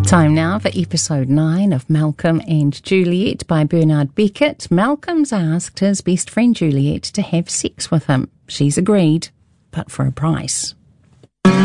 Time now for episode 9 of Malcolm and Juliet by Bernard Beckett. Malcolm's asked his best friend Juliet to have sex with him. She's agreed, but for a price.